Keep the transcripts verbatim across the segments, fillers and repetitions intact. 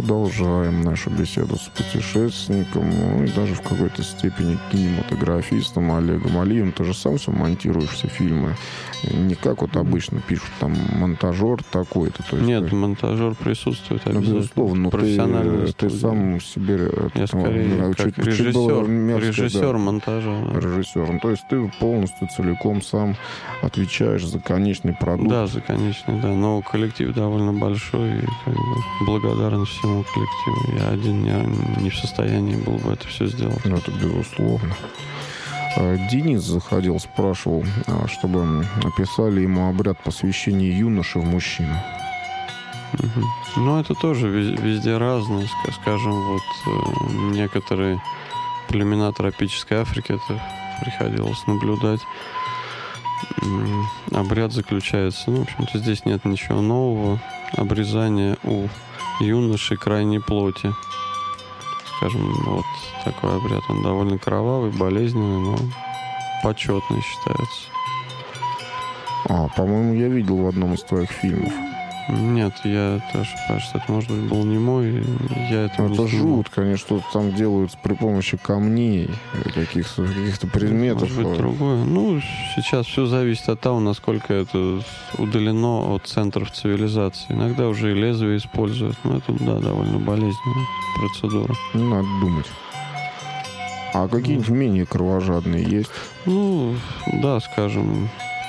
продолжаем нашу беседу с путешественником, ну и даже в какой-то степени кинематографистом Олегом Алиевым. Ты же сам все монтируешь, все фильмы. Не как вот обычно пишут, там, монтажер такой-то. То есть, Нет, ты... монтажер присутствует обязательно. Ну, безусловно, но ты, ты сам себе... Я это, скорее ну, как чуть, режиссер, чуть мерзко, режиссер да. монтажа. Да. Режиссер. Ну, то есть ты полностью, целиком сам отвечаешь за конечный продукт. Да, за конечный, да. Но коллектив довольно большой, и как бы благодарен всему коллективу. Я один не, не в состоянии был бы это все сделать. Ну, это безусловно. Денис заходил, спрашивал, чтобы описали ему обряд посвящения юноши в мужчину. Угу. Ну, это тоже везде разное. Скажем, вот некоторые племена тропической Африки, это приходилось наблюдать. Обряд заключается, ну, в общем-то, здесь нет ничего нового. Обрезание у юноши крайней плоти. Скажем, вот такой обряд. Он довольно кровавый, болезненный, но почетный считается. А, по-моему, я видел в одном из твоих фильмов. Нет, я тоже, кажется, это, может быть, был не мой. Я это это не жутко, они что-то там делают при помощи камней, каких-то, каких-то предметов. Может быть, другое. Ну, сейчас все зависит от того, насколько это удалено от центров цивилизации. Иногда уже и лезвие используют, но это, да, довольно болезненная процедура. Не надо думать. А какие-нибудь ну. менее кровожадные есть? Ну, да, скажем...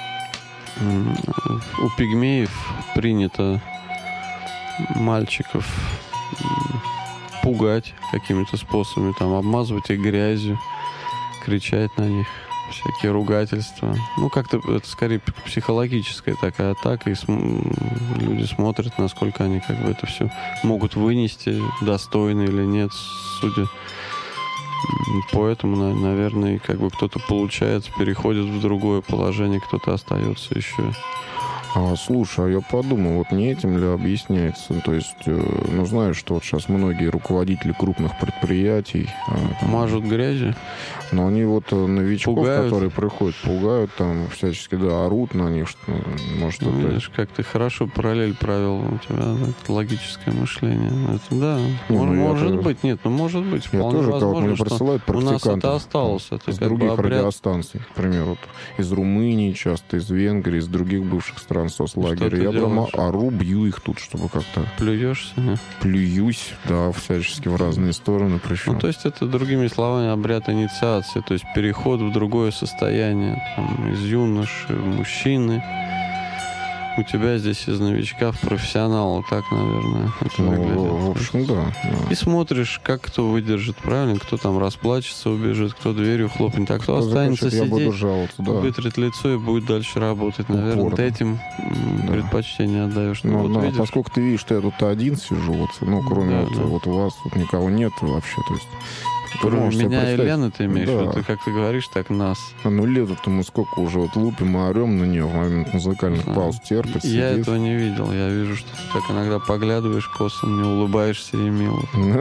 У пигмеев принято мальчиков пугать какими-то способами, там, обмазывать их грязью, кричать на них, всякие ругательства. Ну, как-то это скорее психологическая такая атака, и см- люди смотрят, насколько они как бы это все могут вынести, достойно или нет, судя. Поэтому, наверное, как бы кто-то получается, переходит в другое положение, кто-то остается еще. А, слушай, а я подумал, вот не этим ли объясняется? То есть, э, ну, знаешь, что вот сейчас многие руководители крупных предприятий... Э, там, мажут грязью? Но они вот новичков, пугают. Которые приходят, пугают, там, всячески, да, орут на них, что, может, ну, это... Видишь, как ты хорошо параллель провел, у тебя так, логическое мышление. Это, да, не, может, ну, может тоже, быть, нет, ну, может быть, я вполне тоже, возможно, мне присылают у нас это осталось. Это из как других бы обряд... радиостанций, к примеру, вот, из Румынии часто, из Венгрии, из других бывших стран соцлагеря. Я прямо ору, бью их тут, чтобы как-то... Плюешься? Нет? Плююсь, да, всячески в разные стороны причем. Ну, то есть это, другими словами, обряд инициации, то есть переход в другое состояние, там, из юноши в мужчины. У тебя здесь из новичка в профессионала, так, наверное, это ну, выглядит. В общем, да, да. И смотришь, как кто выдержит, правильно, кто там расплачется, убежит, кто дверью хлопнет, а кто, кто останется захочет, сидеть, жаловаться, да. вытрет лицо и будет дальше работать. Наверное, Упорно. ты этим да. предпочтение отдаешь. Ну, ну, вот да, видишь? Поскольку ты видишь, что я тут один сижу, вот, ну, кроме да, вот, да. вот у вас тут никого нет вообще, то есть... Кроме меня и Лены ты имеешь, да. вот ты как ты говоришь, так нас. А ну лету-то мы сколько уже вот лупим и орем на нее в момент музыкальных да. пауз, терпит, сидит. Я этого не видел, я вижу, что ты так иногда поглядываешь косо, не улыбаешься и мило.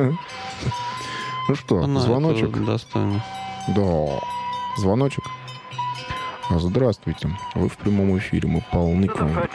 Ну что, Она звоночек? Достойно. Да, звоночек. Здравствуйте, вы в прямом эфире, мы полны к вам.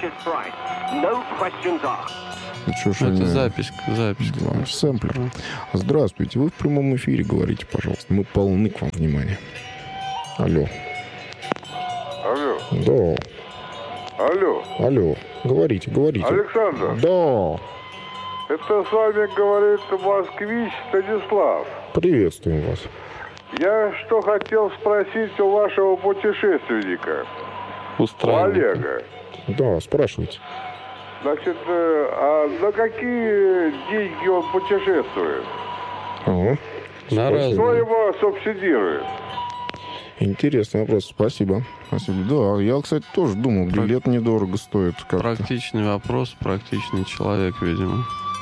Ну, что ж Это они... запись, запись. Да, сэмплер. Здравствуйте, вы в прямом эфире, говорите, пожалуйста. Мы полны к вам внимания. Алло. Алло. Да. Алло. Алло. Говорите, говорите. Александр. Да. Это с вами говорит москвич Станислав. Приветствуем вас. Я что хотел спросить у вашего путешественника. У Олега. Да, спрашивайте. Значит, а на какие деньги он путешествует? Ага. На разные. Кто его субсидирует? Интересный вопрос, спасибо. Спасибо. Да, я, кстати, тоже думал, билет Прак... недорого стоит. Как-то. Практичный вопрос, практичный человек, видимо.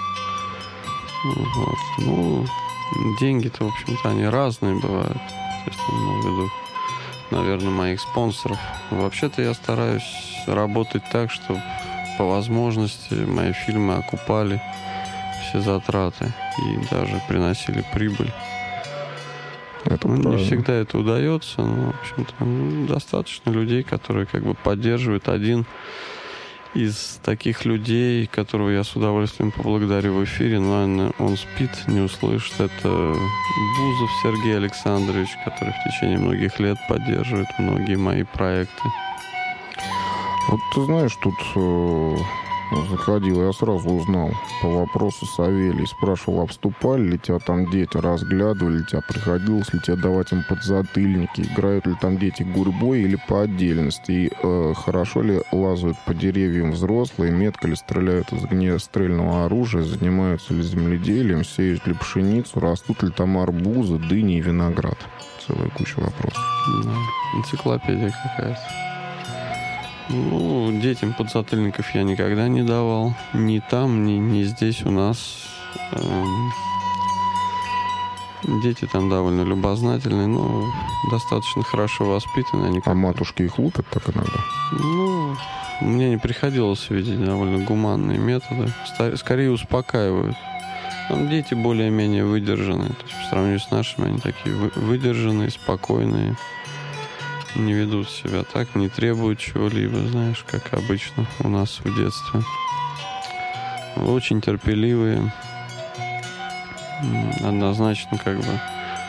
Вот. Ну, деньги-то, в общем-то, они разные бывают. То есть, я имею в виду, наверное, моих спонсоров. Вообще-то я стараюсь работать так, чтобы по возможности мои фильмы окупали все затраты и даже приносили прибыль. Это ну, правильно. Не всегда это удается, но, в общем-то, ну, достаточно людей, которые как бы поддерживают. Один из таких людей, которого я с удовольствием поблагодарю в эфире, но он, он спит, не услышит, это Бузов Сергей Александрович, который в течение многих лет поддерживает многие мои проекты. Вот ты знаешь, тут э, заходил, я сразу узнал по вопросу Савелий, спрашивал, обступали ли тебя там дети, разглядывали ли тебя, приходилось ли тебе давать им подзатыльники, играют ли там дети гурьбой или по отдельности, и э, хорошо ли лазают по деревьям взрослые, метко ли стреляют из огнестрельного оружия, занимаются ли земледелием, сеют ли пшеницу, растут ли там арбузы, дыни и виноград. Целая куча вопросов. Да, энциклопедия какая-то. Ну, детям подзатыльников я никогда не давал. Ни там, ни, ни здесь у нас. Эм, дети там довольно любознательные, но достаточно хорошо воспитаны. Они а матушки их лупят так иногда? Ну, мне не приходилось видеть довольно гуманные методы. Скорее успокаивают. Там дети более-менее выдержанные. То есть, по сравнению с нашими, они такие выдержанные, спокойные. Не ведут себя так, не требуют чего-либо, знаешь, как обычно у нас в детстве. Очень терпеливые. Однозначно, как бы,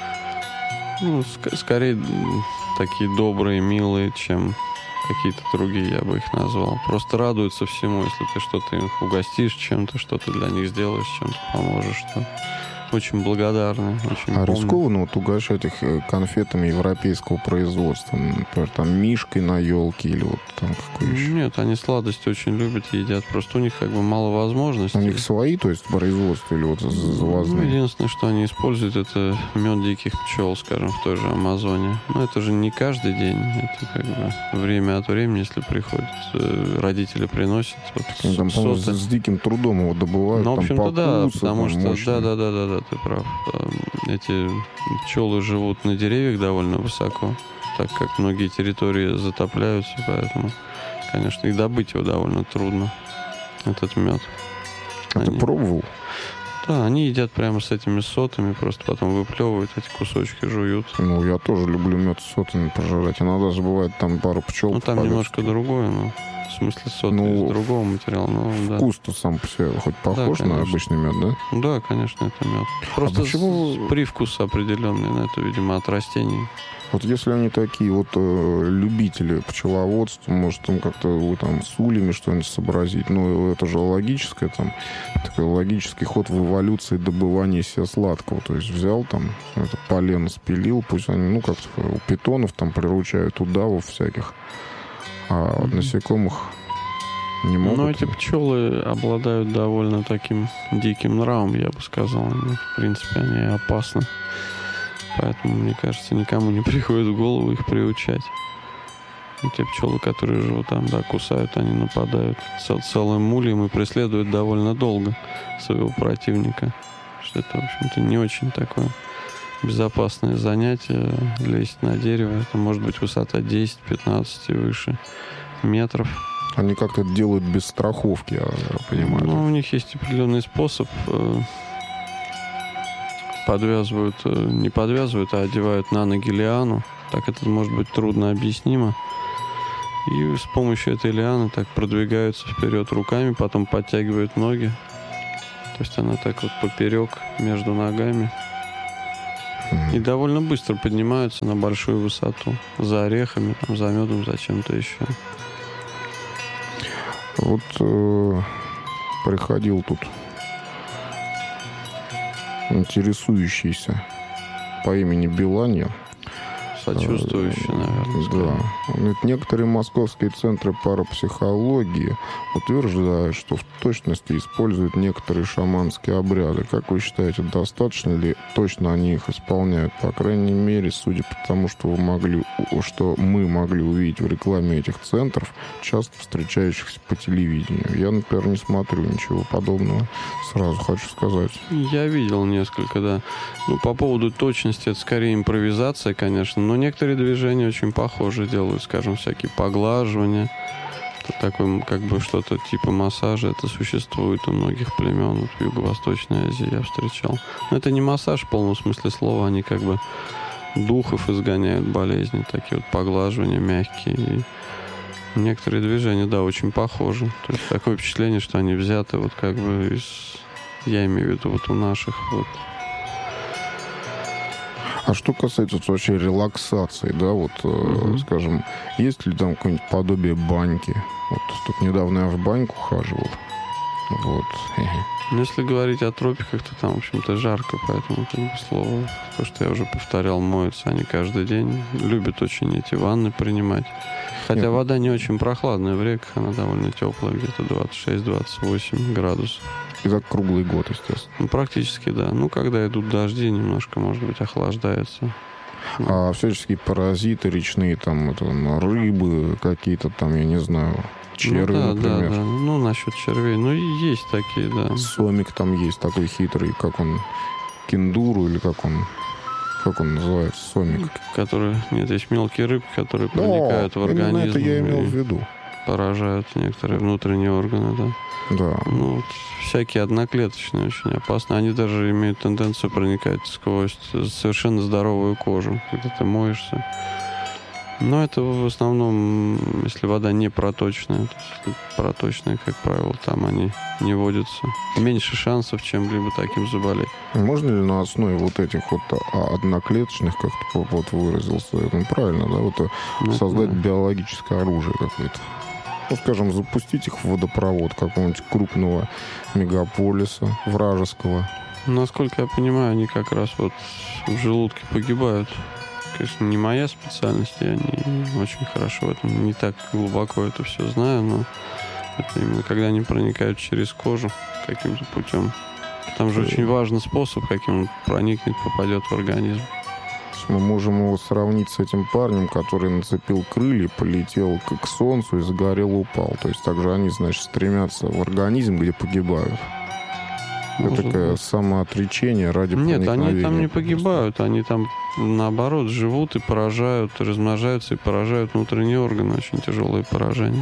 ну, ск- скорее такие добрые, милые, чем какие-то другие, я бы их назвал. Просто радуются всему, если ты что-то их угостишь чем-то, что-то для них сделаешь, чем-то поможешь, что очень благодарны, очень А помню. рискованно вот угощать их конфетами европейского производства? Например, там мишкой на елке или вот там какой еще? Нет, они сладости очень любят и едят. Просто у них как бы мало возможностей. У них свои, то есть производства или вот завозные? Ну, единственное, что они используют, это мед диких пчел, скажем, в той же Амазоне. Но это же не каждый день. Это как бы время от времени, если приходят, родители приносят. Вот, Они там, по-моему, соты. с, с диким трудом его добывают. Ну, в там общем-то, да, покусы, потому там что, мощные. да-да-да, ты прав. Эти пчелы живут на деревьях довольно высоко, так как многие территории затопляются, поэтому, конечно, и добыть его довольно трудно, этот мед. А ты Они- пробовал? Да, они едят прямо с этими сотами, просто потом выплевывают эти кусочки, жуют. Ну, я тоже люблю мед с сотами пожрать. Иногда же бывает там пару пчел. Ну, там попадется. немножко другое, но в смысле соты Ну, из другого материала, ну, да. Вкус-то сам по себе хоть похож на конечно. обычный мед, да? Да, конечно, это мед. Просто почему- с- привкус определенный, но это, видимо, от растений. Вот если они такие вот э, любители пчеловодства, может, там как-то вы там с ульями что-нибудь сообразить. Ну, это же логическое, там, такой логический ход в эволюции добывания себе сладкого. То есть взял там, это полено спилил, пусть они, ну, как у питонов там приручают удавов всяких, а от насекомых не могут. Но эти пчелы обладают довольно таким диким нравом, я бы сказал. Они, в принципе, они опасны. Поэтому, мне кажется, никому не приходит в голову их приучать. И те пчелы, которые живут там, да, кусают, они нападают цел- целым ульем и преследуют довольно долго своего противника. Что это, в общем-то, не очень такое безопасное занятие. Лезть на дерево. Это может быть высота десять-пятнадцать и выше метров. Они как-то это делают без страховки, я понимаю. Ну, у них есть определенный способ. э, Подвязывают, э, не подвязывают, а одевают на ноги лиану. Так это может быть трудно объяснимо. И с помощью этой лианы так продвигаются вперед руками, потом подтягивают ноги. То есть она так вот поперек между ногами. Мгм. И довольно быстро поднимаются на большую высоту. За орехами, там, за медом, за чем-то еще. Вот э, приходил тут интересующийся по имени Биланья. Сочувствующие, наверное. Да. Он говорит, некоторые московские центры парапсихологии утверждают, что в точности используют некоторые шаманские обряды. Как вы считаете, достаточно ли точно они их исполняют? По крайней мере, судя по тому, что, вы могли, что мы могли увидеть в рекламе этих центров, часто встречающихся по телевидению. Я, например, не смотрю ничего подобного. Сразу хочу сказать. Я видел несколько, да. Ну, по поводу точности, это скорее импровизация, конечно, но некоторые движения очень похожи делают, скажем, всякие поглаживания. Это такое, как бы, что-то типа массажа, это существует у многих племен, вот в Юго-Восточной Азии я встречал. Но это не массаж в полном смысле слова, они как бы духов изгоняют, болезни, такие вот поглаживания мягкие. И Некоторые движения, да, очень похожи. То есть такое впечатление, что они взяты вот как бы из... Я имею в виду вот у наших вот. А что касается вообще релаксации, да, вот, mm-hmm. э, скажем, есть ли там какое-нибудь подобие баньки? Вот тут недавно я в баньку хаживал. Вот. Ну, если говорить о тропиках, то там, в общем-то, жарко, поэтому, как бы, слово, то, что я уже повторял, моются они каждый день. Любят очень эти ванны принимать. Хотя Нет. вода не очень прохладная в реках, она довольно теплая, где-то двадцать шесть - двадцать восемь градусов. И так круглый год, естественно. Ну, практически, да. Ну, когда идут дожди, немножко, может быть, охлаждается. А всяческие паразиты речные, там, это, рыбы какие-то там, я не знаю, черви, ну, да, например. Да, да. Ну, насчет червей. Ну, и есть такие, да. Сомик там есть такой хитрый, как он, кенгуру или как он... Как он называется? Сомик. Который... Нет, есть мелкие рыбки, которые проникают О, в организм. Именно это я имел в виду. Поражают некоторые внутренние органы, да. Да. Ну, вот, всякие одноклеточные очень опасны. Они даже имеют тенденцию проникать сквозь совершенно здоровую кожу, когда ты моешься. Но это в основном, если вода не проточная. То есть проточная, как правило, там они не водятся. Меньше шансов чем-либо таким заболеть. Можно ли на основе вот этих вот одноклеточных, как ты вот выразился, ну, правильно, да, вот ну, создать да. биологическое оружие какое-то? Ну, скажем, запустить их в водопровод какого-нибудь крупного мегаполиса вражеского. Насколько я понимаю, они как раз вот в желудке погибают. Конечно, не моя специальность, я не очень хорошо в этом, не так глубоко это все знаю, но это именно когда они проникают через кожу каким-то путем. Там же очень важный способ, каким он проникнет, попадет в организм. Мы можем его сравнить с этим парнем, который нацепил крылья, полетел к солнцу и загорел, упал. То есть также они, значит, стремятся в организм, где погибают. Это такое быть. Самоотречение ради Нет, проникновения. они там не погибают, они там, наоборот, живут и поражают, размножаются и поражают внутренние органы. Очень тяжелые поражения.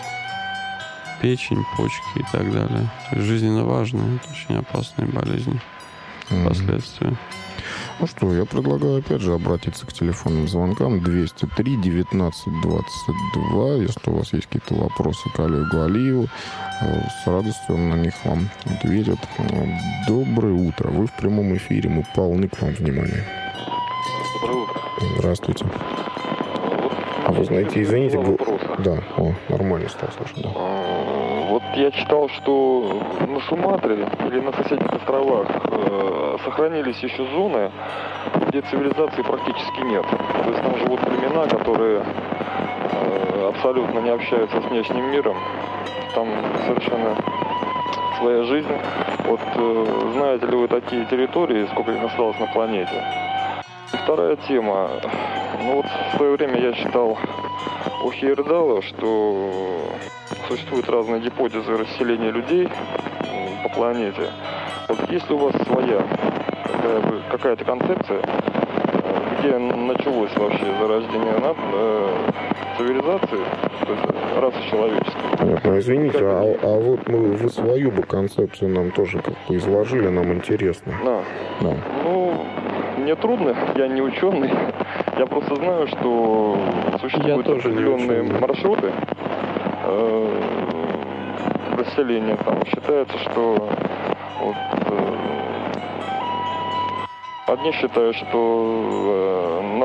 Печень, почки и так далее. То есть жизненно важные, это очень опасные болезни. Mm-hmm. Последствия. Ну что, я предлагаю опять же обратиться к телефонным звонкам двести три девятнадцать двадцать два. Если у вас есть какие-то вопросы к Олегу Алиеву, с радостью он на них вам ответит. Доброе утро. Вы в прямом эфире. Мы полны к вам внимания. Доброе утро. Здравствуйте. А вы знаете, извините, вы... Да, о, нормально стал слышать, да. Вот я читал, что на Суматре или на соседних островах э, сохранились еще зоны, где цивилизации практически нет. То есть там живут племена, которые э, абсолютно не общаются с внешним миром. Там совершенно своя жизнь. Вот э, знаете ли вы такие территории, сколько их осталось на планете? И вторая тема. Ну вот в свое время я читал у Хейердала, что существуют разные гипотезы расселения людей по планете. Вот есть ли у вас своя какая-то, какая-то концепция, где началось вообще зарождение над, э, цивилизации, то есть расы человеческой? Понятно, извините, а, а вот мы, вы свою бы концепцию нам тоже как бы изложили, нам интересно. Да. Да. Ну, мне трудно, я не ученый. Я просто знаю, что существуют определенные маршруты э, расселения. Там считается, что вот, э, одни считают, что э,